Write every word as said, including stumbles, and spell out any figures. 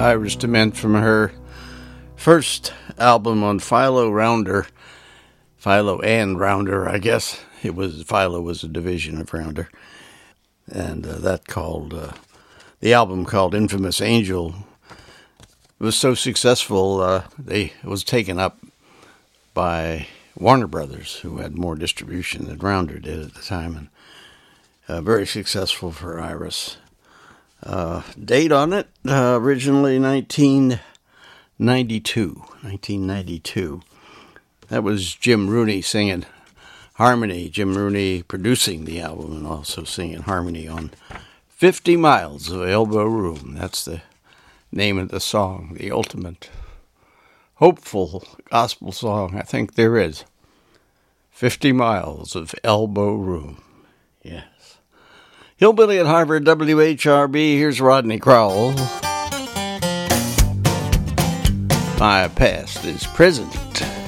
Iris DeMent from her first album on Philo Rounder. Philo and Rounder, I guess. It was Philo was a division of Rounder. And uh, that called, uh, the album called Infamous Angel was so successful, uh, they it was taken up by Warner Brothers, who had more distribution than Rounder did at the time, and uh, very successful for Iris. Uh, date on it, uh, originally nineteen ninety-two. nineteen ninety-two. That was Jim Rooney singing harmony. Jim Rooney producing the album and also singing harmony on fifty miles of Elbow Room. That's the name of the song, the ultimate hopeful gospel song I think there is. fifty miles of Elbow Room. Yes. Hillbilly at Harvard, W H R B. Here's Rodney Crowell. My past is present.